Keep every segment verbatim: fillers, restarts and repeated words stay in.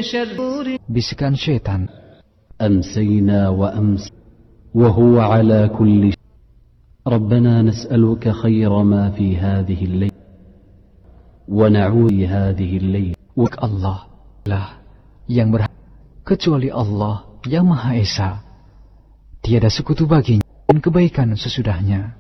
bisikan syaitan. أمسينا وأمس وهو على كل شيء ربنا نسألك خير ما في هذه الليل ونعوذ هذه الليل. Wak Allah lah yang berhak kecuali Allah yang Maha Esa. Tiada sekutu baginya dan kebaikan sesudahnya.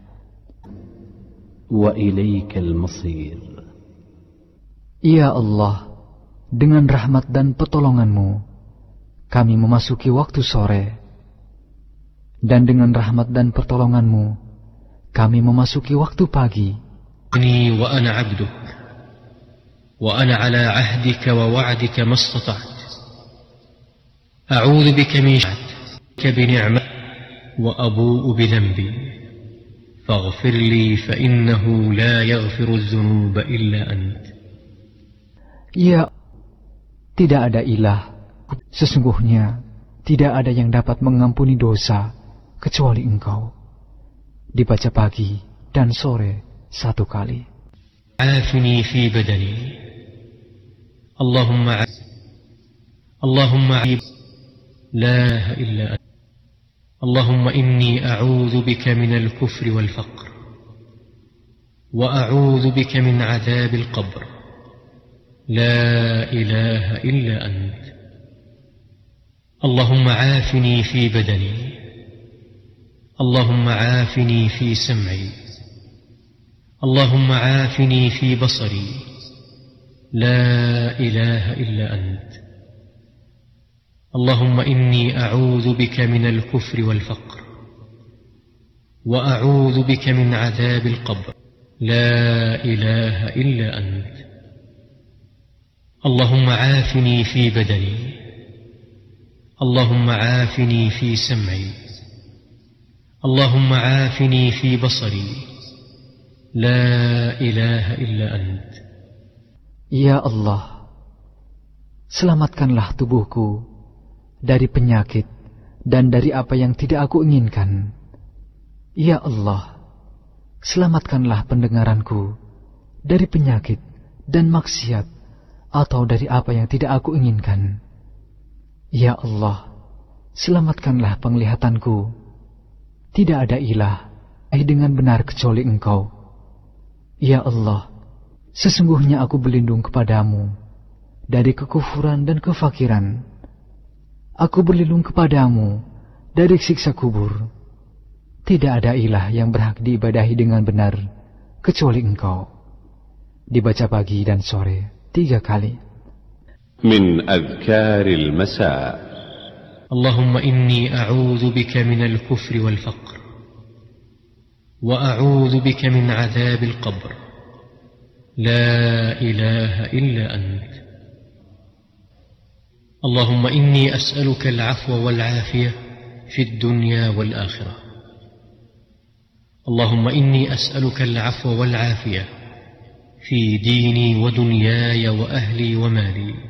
Wa ilaikal masir. Ya Allah, dengan rahmat dan pertolongan-Mu kami memasuki waktu sore, dan dengan rahmat dan pertolongan-Mu kami memasuki waktu pagi. Ini wa ana 'abduk wa ana 'ala 'ahdika wa wa'dika mastata'tu. A'udzu bika min syarrika bi ni'matik wa abu'u bi dhanbi. Faghfir li fa innahu la yaghfiru adh-dhunuba illa ant. Ya, tidak ada ilah. Sesungguhnya tidak ada yang dapat mengampuni dosa kecuali Engkau. Dibaca pagi dan sore satu kali. Afini fi badani. Allahumma Allahumma la ilaha illa anta. Allahumma inni a'udzu bika minal kufri wal faqr wa a'udzu bika min 'adzabil qabr. La ilaha illa anta. اللهم عافني في بدني. اللهم عافني في سمعي. اللهم عافني في بصري. لا إله إلا أنت. اللهم إني أعوذ بك من الكفر والفقر وأعوذ بك من عذاب القبر. لا إله إلا أنت. اللهم عافني في بدني. اللهم عافني في سمعي. اللهم عافني في بصري. لا إله إلا أنت. Ya Allah, selamatkanlah tubuhku dari penyakit dan dari apa yang tidak aku inginkan. Ya Allah, selamatkanlah pendengaranku dari penyakit dan maksiat atau dari apa yang tidak aku inginkan. Ya Allah, selamatkanlah penglihatanku. Tidak ada ilah dengan benar kecuali Engkau. Ya Allah, sesungguhnya aku berlindung kepadamu dari kekufuran dan kefakiran. Aku berlindung kepadamu dari siksa kubur. Tidak ada ilah yang berhak diibadahi dengan benar kecuali Engkau. Dibaca pagi dan sore tiga kali. من أذكار المساء. اللهم إني أعوذ بك من الكفر والفقر وأعوذ بك من عذاب القبر. لا إله إلا أنت. اللهم إني أسألك العفو والعافية في الدنيا والآخرة. اللهم إني أسألك العفو والعافية في ديني ودنياي وأهلي ومالي.